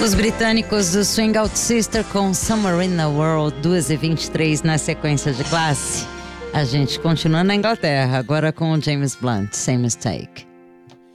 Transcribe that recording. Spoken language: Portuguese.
Os britânicos do Swing Out Sister com Somewhere in the World, 2h23 na sequência de classe. A gente continua na Inglaterra, agora com o James Blunt, Same Mistake.